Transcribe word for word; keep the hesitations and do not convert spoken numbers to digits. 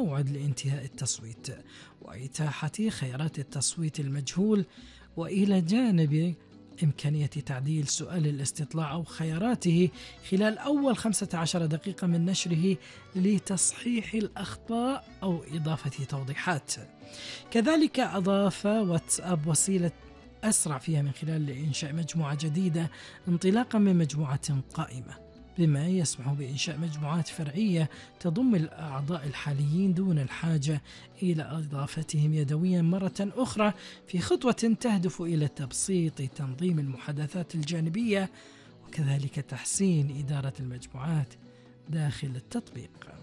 الموعد لانتهاء التصويت، وإتاحة خيارات التصويت المجهول، وإلى جانب إمكانية تعديل سؤال الاستطلاع أو خياراته خلال أول خمسة عشر دقيقة من نشره لتصحيح الأخطاء أو إضافة توضيحات. كذلك أضاف واتساب وسيلة أسرع فيها من خلال إنشاء مجموعة جديدة انطلاقا من مجموعة قائمة، بما يسمح بإنشاء مجموعات فرعية تضم الأعضاء الحاليين دون الحاجة إلى إضافتهم يدويا مرة أخرى، في خطوة تهدف إلى تبسيط تنظيم المحادثات الجانبية وكذلك تحسين إدارة المجموعات داخل التطبيق.